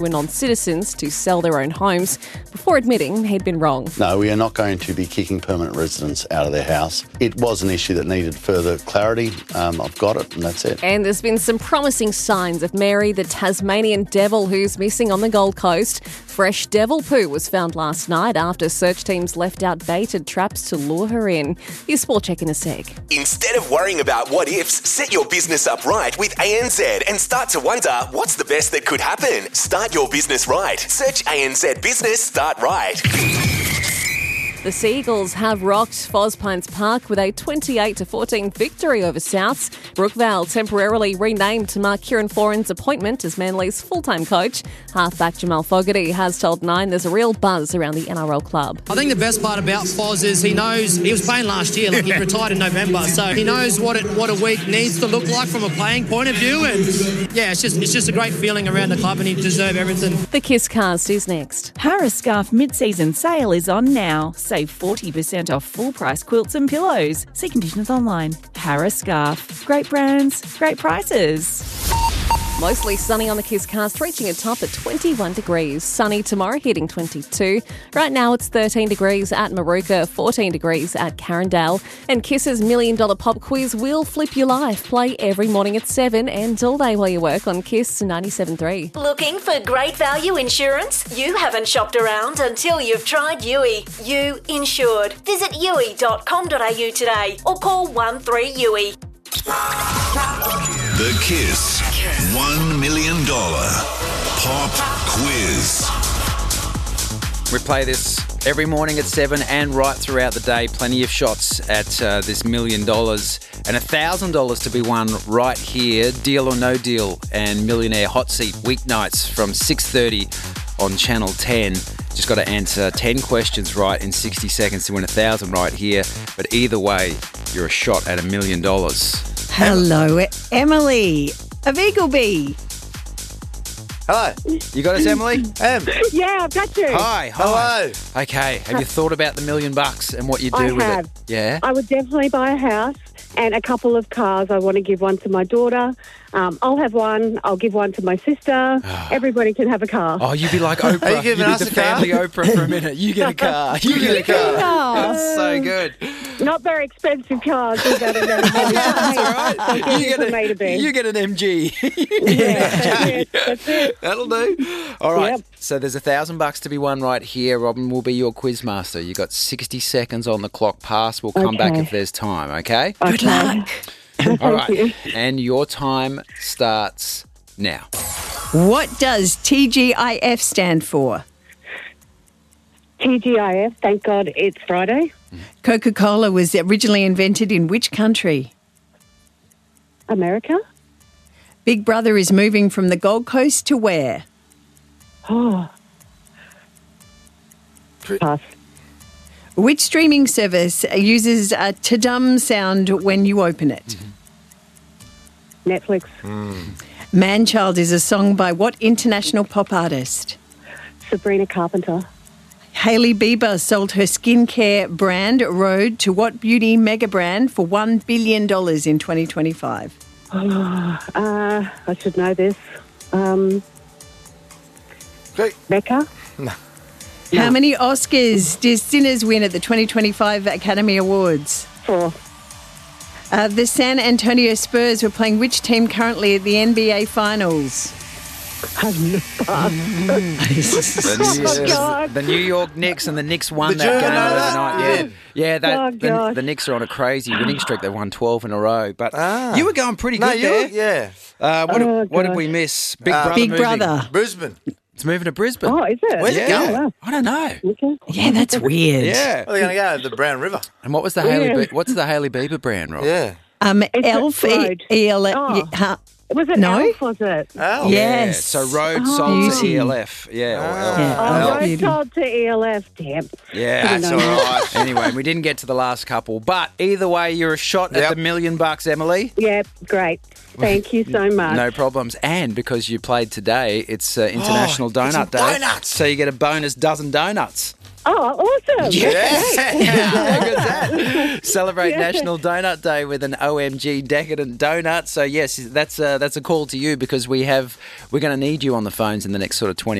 non-citizens to sell their own homes before admitting he'd been wrong. No, we are not going to be kicking permanent residents out of their house. It was an issue that needed further clarity. I've got it, and that's it. And there's been some promising signs of Mary, the Tasmanian devil who's missing on the Gold Coast. Fresh devil poo was found last night after search teams left out baited traps to lure her in. Your Sport Check in a sec. Instead of worrying about what ifs, set your business up right with ANZ and start to wonder what's the best that could happen. Start your business right. Search ANZ Business Start Right. The Seagulls have rocked Fospines Park with a 28-14 victory over Souths. Brookvale temporarily renamed to mark Kieran Foran's appointment as Manly's full-time coach. Halfback Jamal Fogarty has told Nine there's a real buzz around the NRL club. I think the best part about Foz is he knows he was playing last year, like he retired in November, so he knows what a week needs to look like from a playing point of view, and yeah, it's just a great feeling around the club, and he deserves everything. The Kiss Cast is next. Harris Scarf mid-season sale is on now. Save 40% off full-price quilts and pillows. See conditions online. Harris Scarf. Great brands, great prices. Mostly sunny on the Kiss Cast, reaching a top at 21 degrees. Sunny tomorrow, hitting 22. Right now it's 13 degrees at Maruka, 14 degrees at Carindale. And Kiss's $1 Million Pop Quiz will flip your life. Play every morning at 7 and all day while you work on Kiss 97.3. Looking for great value insurance? You haven't shopped around until you've tried Yui. You insured. Visit yui.com.au today or call 13YUI. The Kiss $1 Million Pop Quiz. We play this every morning at 7 and right throughout the day. Plenty of shots at this $1 million and $1,000 to be won right here. Deal or No Deal and Millionaire Hot Seat weeknights from 6:30 on Channel 10. Just got to answer 10 questions right in 60 seconds to win $1,000 right here. But either way, you're a shot at $1 million. Hello, Emily of Eagleby. Hello. You got us, Emily? Yeah, I've got you. Hi. Hello. Okay. Have you thought about the $1 million and what you do with have. it? Yeah. I would definitely buy a house and a couple of cars. I want to give one to my daughter. I'll have one. I'll give one to my sister. Everybody can have a car. Oh, you'd be like Oprah. Are you giving us the a car? family Oprah for a minute. You get a car. You get a car. That's so good. Not very expensive cars. That's all right. You get an MG. Yeah, that's it. That'll do. All right. Yep. So there's $1,000 to be won right here. Robin will be your quiz master. You got 60 seconds on the clock. Pass. We'll come back if there's time. Okay. Good luck. All right. And your time starts now. What does TGIF stand for? TGIF, thank God it's Friday. Coca-Cola was originally invented in which country? America. Big Brother is moving from the Gold Coast to where? Oh. Pass. Which streaming service uses a ta-dum sound when you open it? Netflix. Man-Child is a song by what international pop artist? Sabrina Carpenter. Hailey Bieber sold her skincare brand Rhode to what beauty mega brand for $1 billion in 2025? I should know this. Becca? No. How many Oscars did Sinners win at the 2025 Academy Awards? 4. The San Antonio Spurs were playing which team currently at the NBA Finals? The New York Knicks, and the Knicks won that game overnight. Yeah, the Knicks are on a crazy winning streak. They won 12 in a row. But you were going pretty good there. Yeah. What did we miss? Big Brother. Big Brother. Brisbane. It's moving to Brisbane. Oh, is it? Where's it going? I don't know. Okay. Yeah, that's weird. Yeah. Well, they're going to go to the Brown River. And what's the what's the Hailey Bieber brand, Rob? Yeah. Elf. Rhode. Was it No? Elf, was it? Oh. Yes. So Rhode sold to ELF. Rhode sold to ELF, damn. Yeah, that's all right. Anyway, we didn't get to the last couple. But either way, you're a shot at the $1 million, Emily. Yeah, great. Thank you so much. No problems. And because you played today, it's International Donut Day. Donuts. So you get a bonus dozen donuts. Oh, awesome. Yes. How good's that? Celebrate National Donut Day with an OMG decadent donut. So yes, that's a call to you because we're going to need you on the phones in the next sort of 20